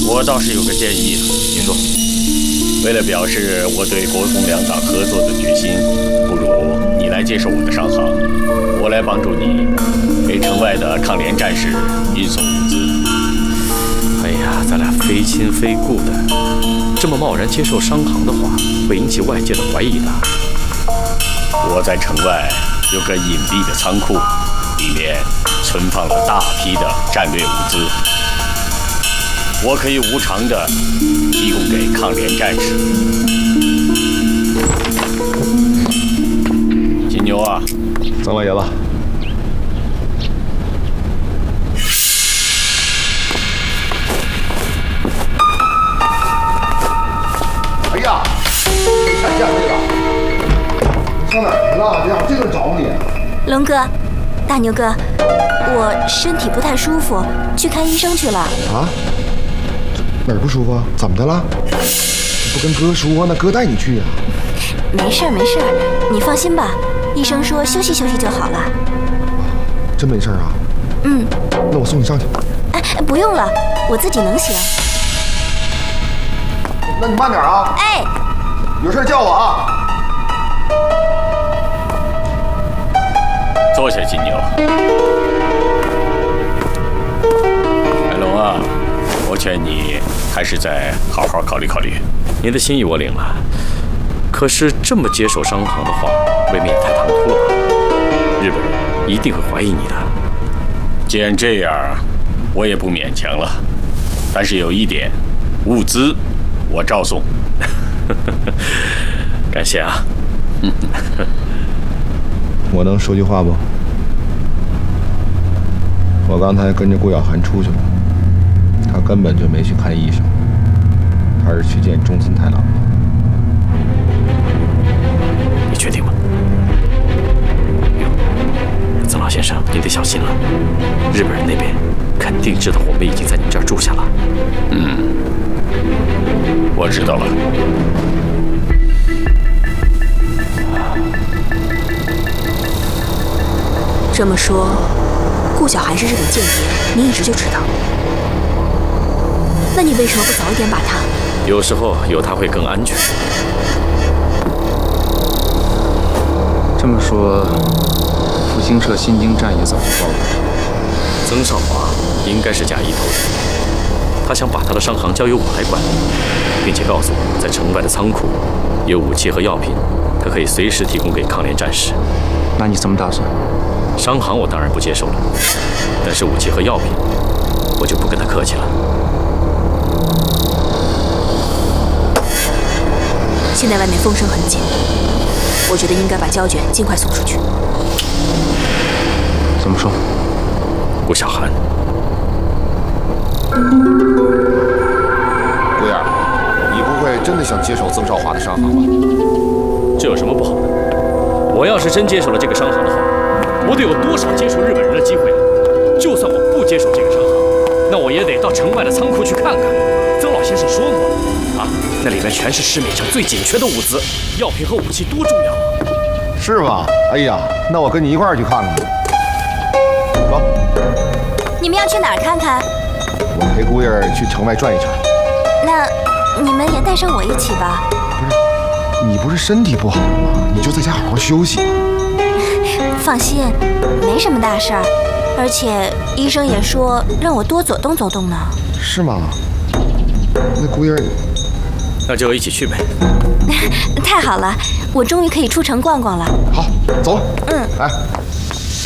我倒是有个建议， 您说。 为了表示我对国共两党合作的决心，不如你来接手我的商行，我来帮助你给城外的抗联战士运送物资。 哎呀，咱俩非亲非故的，这么贸然接受商行的话，会引起外界的怀疑的。 我在城外有个隐蔽的仓库，里面存放了大批的战略物资，我可以无偿的提供给抗联战士。金牛啊， 曾老爷子。 哎呀，看见这个，你上哪儿去了？这样这个找你。 龙哥，大牛哥，我身体不太舒服，去看医生去了。 啊？哪儿不舒服啊？怎么的了？不跟哥说，那哥带你去呀。 没事儿没事儿，你放心吧，医生说休息休息就好了。 真没事啊？ 嗯。 那我送你上去。 哎，不用了，我自己能行。 那你慢点啊！ 哎， 有事叫我啊！ 坐下，金牛。海龙啊，我劝你还是再好好考虑考虑。 您的心意我领了，可是这么接手商行的话，未免也太唐突了吧？日本人一定会怀疑你的。 既然这样，我也不勉强了。但是有一点，物资我照送。 感谢啊。 我能说句话不？我刚才跟着顾小涵出去了，他根本就没去看医生，他是去见中村太郎了。 你确定吗？曾老先生，您得小心了。日本人那边肯定知道我们已经在你这儿住下了。 嗯，我知道了。 这么说，顾小涵是日本间谍，你一直就知道？那你为什么不早一点把他？ 有时候有他会更安全。 这么说，复兴社新京站也早就报了。 曾少华应该是假意头人，他想把他的商行交由我来管，并且告诉我，在城外的仓库有武器和药品，他可以随时提供给抗联战士。 那你怎么打算？ 商行我当然不接受了，但是武器和药品，我就不跟他客气了。 现在外面风声很紧，我觉得应该把胶卷尽快送出去。 怎么说？ 顾小涵， 顾燕，你不会真的想接手曾少华的商行吧？ 这有什么不好的？我要是真接手了这个商行的话，我得有多少接触日本人的机会啊？就算我不接手这个商行，那我也得到城外的仓库去看看。曾老先生说过，啊，那里面全是市面上最紧缺的物资，药品和武器多重要啊！ 是吧？哎呀，那我跟你一块儿去看看吧。走。 你们要去哪儿看看？ 我陪姑爷去城外转一圈。 那你们也带上我一起吧。 不是，你不是身体不好了吗？你就在家好好休息吧。 放心，没什么大事儿，而且医生也说让我多走动走动呢。 是吗？那姑爷， 那就一起去呗。 太好了，我终于可以出城逛逛了。 好，走。 嗯。 哎，